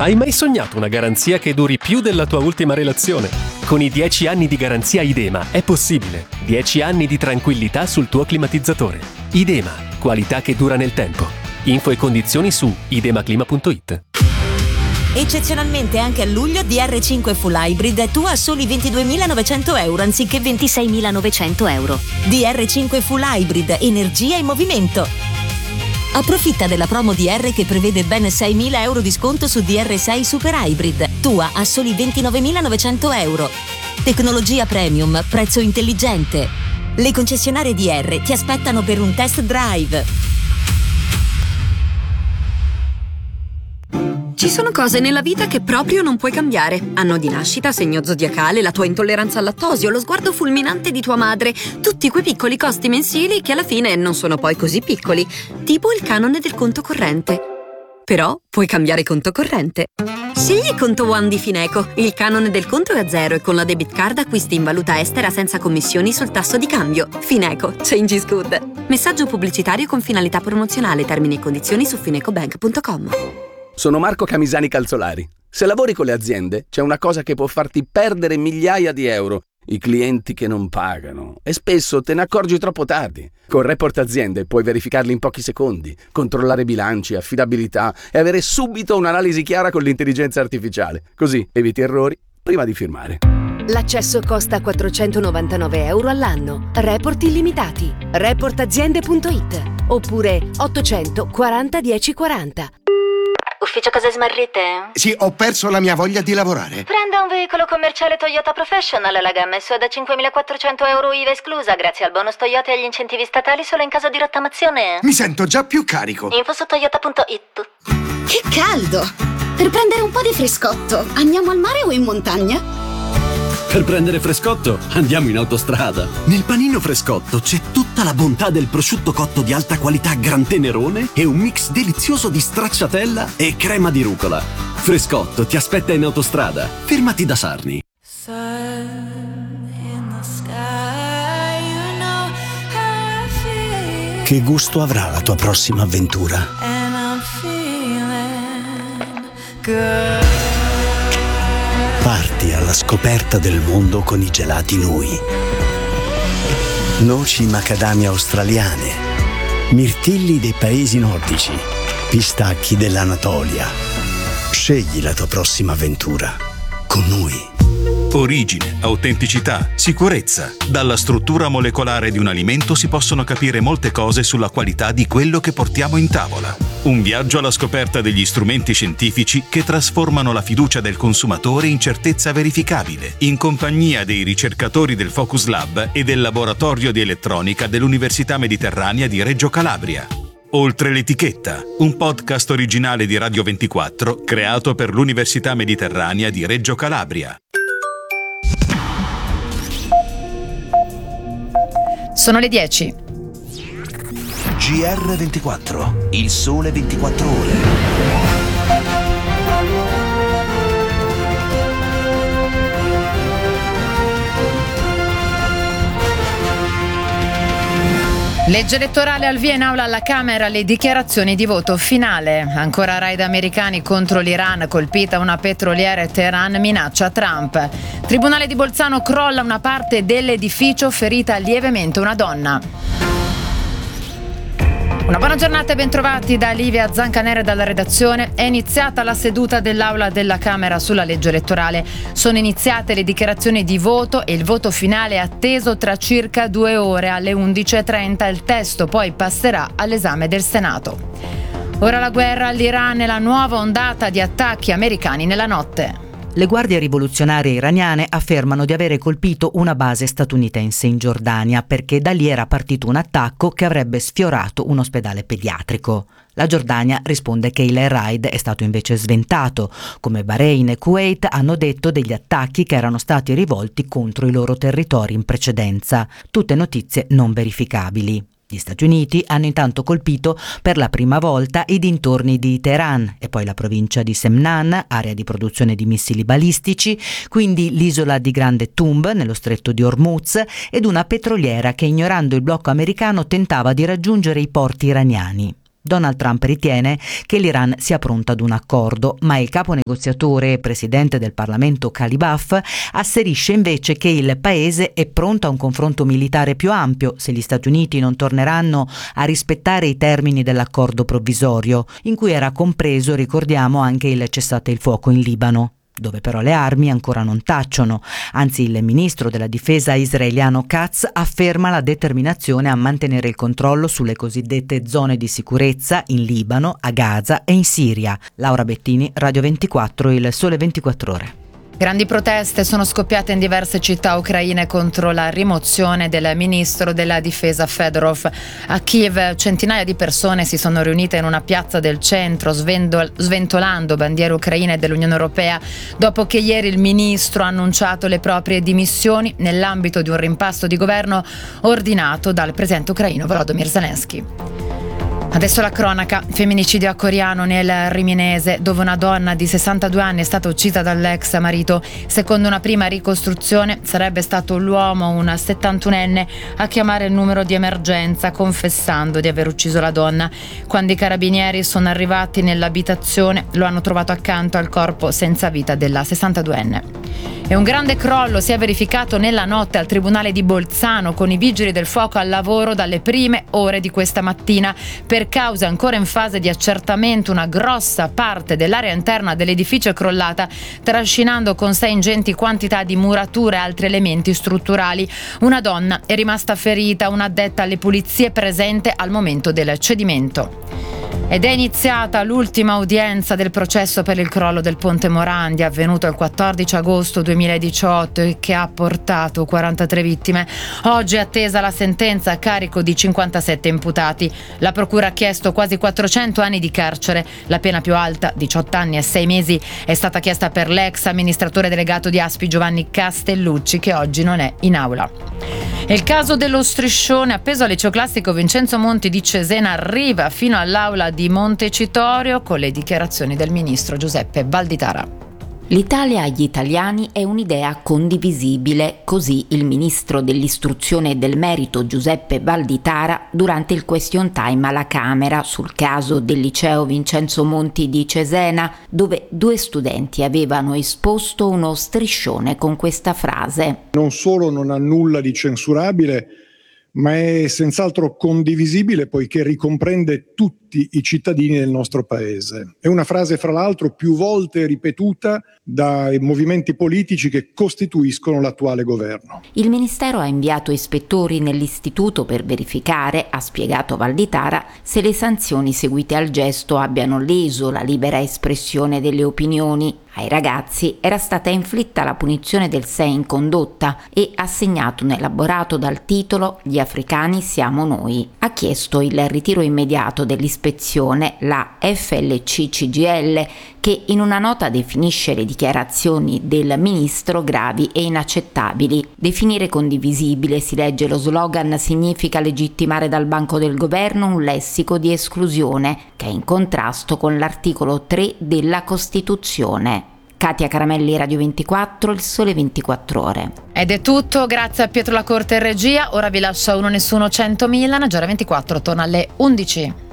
Hai mai sognato una garanzia che duri più della tua ultima relazione? Con i 10 anni di garanzia Idema è possibile. 10 anni di tranquillità sul tuo climatizzatore. Idema, qualità che dura nel tempo. Info e condizioni su idemaclima.it. Eccezionalmente anche a luglio DR5 Full Hybrid è tua a soli 22.900 euro anziché 26.900 euro. DR5 Full Hybrid, energia in movimento. Approfitta della promo DR che prevede ben 6.000 euro di sconto su DR6 Super Hybrid, tua a soli 29.900 euro. Tecnologia premium, prezzo intelligente. Le concessionarie DR ti aspettano per un test drive. Ci sono cose nella vita che proprio non puoi cambiare. Anno di nascita, segno zodiacale, la tua intolleranza al lattosio, lo sguardo fulminante di tua madre. Tutti quei piccoli costi mensili che alla fine non sono poi così piccoli. Tipo il canone del conto corrente. Però puoi cambiare conto corrente. Scegli Conto One di Fineco. Il canone del conto è a zero e con la debit card acquisti in valuta estera senza commissioni sul tasso di cambio. Fineco. Change is good. Messaggio pubblicitario con finalità promozionale. Termini e condizioni su finecobank.com. Sono Marco Camisani Calzolari. Se lavori con le aziende, c'è una cosa che può farti perdere migliaia di euro: i clienti che non pagano. E spesso te ne accorgi troppo tardi. Con Report Aziende puoi verificarli in pochi secondi, controllare bilanci, affidabilità e avere subito un'analisi chiara con l'intelligenza artificiale. Così eviti errori prima di firmare. L'accesso costa 499 euro all'anno. Report illimitati. Reportaziende.it oppure 840 1040. Ufficio case smarrite? Sì, ho perso la mia voglia di lavorare. Prenda un veicolo commerciale Toyota Professional, la gamma è sua da 5.400 euro IVA esclusa, grazie al bonus Toyota e agli incentivi statali solo in caso di rottamazione. Mi sento già più carico. Info su toyota.it. Che caldo! Per prendere un po' di frescotto, andiamo al mare o in montagna? Per prendere frescotto, andiamo in autostrada. Nel panino Frescotto c'è tutta la bontà del prosciutto cotto di alta qualità Gran Tenerone e un mix delizioso di stracciatella e crema di rucola. Frescotto ti aspetta in autostrada. Fermati da Sarni. Che gusto avrà la tua prossima avventura? Parti alla scoperta del mondo con i gelati Nui. Noci macadamia australiane, mirtilli dei paesi nordici, pistacchi dell'Anatolia. Scegli la tua prossima avventura con Nui. Origine, autenticità, sicurezza. Dalla struttura molecolare di un alimento si possono capire molte cose sulla qualità di quello che portiamo in tavola. Un viaggio alla scoperta degli strumenti scientifici che trasformano la fiducia del consumatore in certezza verificabile, in compagnia dei ricercatori del Focus Lab e del Laboratorio di Elettronica dell'Università Mediterranea di Reggio Calabria. Oltre l'etichetta, un podcast originale di Radio 24 creato per l'Università Mediterranea di Reggio Calabria. Sono le 10. GR24, il sole 24 ore. Legge elettorale al via in aula alla Camera, le dichiarazioni di voto finale. Ancora raid americani contro l'Iran, colpita una petroliera e Teheran minaccia Trump. Tribunale di Bolzano crolla una parte dell'edificio, ferita lievemente una donna. Una buona giornata e bentrovati da Livia Zancanere dalla redazione. È iniziata la seduta dell'Aula della Camera sulla legge elettorale. Sono iniziate le dichiarazioni di voto e il voto finale è atteso tra circa 2 ore. Alle 11.30 il testo poi passerà all'esame del Senato. Ora la guerra all'Iran e la nuova ondata di attacchi americani nella notte. Le guardie rivoluzionarie iraniane affermano di avere colpito una base statunitense in Giordania perché da lì era partito un attacco che avrebbe sfiorato un ospedale pediatrico. La Giordania risponde che il raid è stato invece sventato, come Bahrain e Kuwait hanno detto degli attacchi che erano stati rivolti contro i loro territori in precedenza, tutte notizie non verificabili. Gli Stati Uniti hanno intanto colpito per la prima volta i dintorni di Teheran e poi la provincia di Semnan, area di produzione di missili balistici, quindi l'isola di Grande Tumb nello stretto di Hormuz ed una petroliera che, ignorando il blocco americano, tentava di raggiungere i porti iraniani. Donald Trump ritiene che l'Iran sia pronta ad un accordo, ma il capo negoziatore e presidente del Parlamento Ghalibaf asserisce invece che il paese è pronto a un confronto militare più ampio se gli Stati Uniti non torneranno a rispettare i termini dell'accordo provvisorio, in cui era compreso, ricordiamo, anche il cessate il fuoco in Libano, dove però le armi ancora non tacciono. Anzi, il ministro della difesa israeliano Katz afferma la determinazione a mantenere il controllo sulle cosiddette zone di sicurezza in Libano, a Gaza e in Siria. Laura Bettini, Radio 24, Il Sole 24 Ore. Grandi proteste sono scoppiate in diverse città ucraine contro la rimozione del ministro della difesa Fedorov. A Kiev centinaia di persone si sono riunite in una piazza del centro sventolando bandiere ucraine dell'Unione Europea dopo che ieri il ministro ha annunciato le proprie dimissioni nell'ambito di un rimpasto di governo ordinato dal presidente ucraino Volodymyr Zelensky. Adesso la cronaca. Femminicidio a Coriano nel Riminese, dove una donna di 62 anni è stata uccisa dall'ex marito. Secondo una prima ricostruzione sarebbe stato l'uomo, un 71enne, a chiamare il numero di emergenza confessando di aver ucciso la donna. Quando i carabinieri sono arrivati nell'abitazione lo hanno trovato accanto al corpo senza vita della 62enne. E un grande crollo si è verificato nella notte al Tribunale di Bolzano, con i vigili del fuoco al lavoro dalle prime ore di questa mattina. Per cause ancora in fase di accertamento, una grossa parte dell'area interna dell'edificio è crollata, trascinando con sé ingenti quantità di murature e altri elementi strutturali. Una donna è rimasta ferita, un'addetta alle pulizie presente al momento del cedimento. Ed è iniziata l'ultima udienza del processo per il crollo del Ponte Morandi, avvenuto il 14 agosto 2018 e che ha portato 43 vittime. Oggi è attesa la sentenza a carico di 57 imputati. La procura ha chiesto quasi 400 anni di carcere. La pena più alta, 18 anni e 6 mesi, è stata chiesta per l'ex amministratore delegato di Aspi Giovanni Castellucci, che oggi non è in aula. E il caso dello striscione appeso al liceo classico Vincenzo Monti di Cesena arriva fino all'aula di Montecitorio con le dichiarazioni del ministro Giuseppe Valditara. L'Italia agli italiani è un'idea condivisibile, così il ministro dell'istruzione e del merito Giuseppe Valditara durante il question time alla Camera sul caso del liceo Vincenzo Monti di Cesena, dove 2 studenti avevano esposto uno striscione con questa frase: non solo non ha nulla di censurabile, ma è senz'altro condivisibile poiché ricomprende tutti i cittadini del nostro paese. È una frase, fra l'altro, più volte ripetuta dai movimenti politici che costituiscono l'attuale governo. Il Ministero ha inviato ispettori nell'istituto per verificare, ha spiegato Valditara, se le sanzioni seguite al gesto abbiano leso la libera espressione delle opinioni. Ai ragazzi era stata inflitta la punizione del 6 in condotta e assegnato un elaborato dal titolo «Gli africani siamo noi». Ha chiesto il ritiro immediato dell'ispezione la FLC-CGIL, che in una nota definisce le dichiarazioni del ministro gravi e inaccettabili. Definire condivisibile, si legge lo slogan, significa legittimare dal banco del governo un lessico di esclusione che è in contrasto con l'articolo 3 della Costituzione. Katia Caramelli, Radio 24, Il Sole 24 Ore. Ed è tutto, grazie a Pietro Lacorte in regia. Ora vi lascia Uno Nessuno 100.000, Giara 24 torna alle 11.